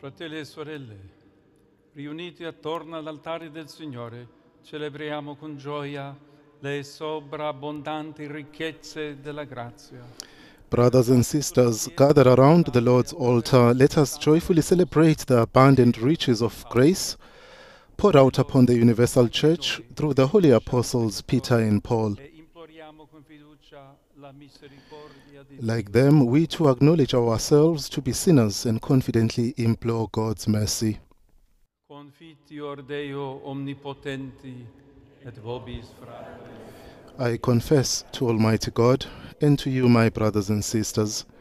Fratelli e sorelle, riuniti attorno all'altare del Signore, celebriamo con gioia le sovrabbondanti ricchezze della grazia. Brothers and sisters, gathered around the Lord's altar, let us joyfully celebrate the abundant riches of grace poured out upon the universal church through the holy apostles Peter and Paul. E imploriamo con fiducia la misericordia di Like Dio. them, we too acknowledge ourselves to be sinners and confidently implore God's mercy. Confitior Deo omnipotenti et vobis fratres. I confess to Almighty God and to you, my brothers and sisters,